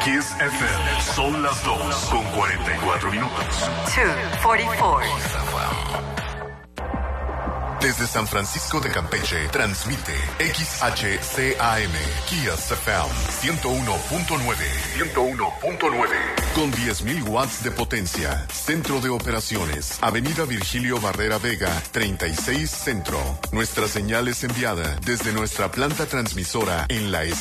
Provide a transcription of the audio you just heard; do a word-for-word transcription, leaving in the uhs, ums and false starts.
Kiss F M. Son las dos con cuarenta y cuatro minutos. dos cuarenta y cuatro. Desde San Francisco de Campeche, transmite X H C A M, Kiss F M, ciento uno punto nueve. ciento uno punto nueve. Con diez mil watts de potencia. Centro de operaciones. Avenida Virgilio Barrera Vega, treinta y seis Centro. Nuestra señal es enviada desde nuestra planta transmisora en la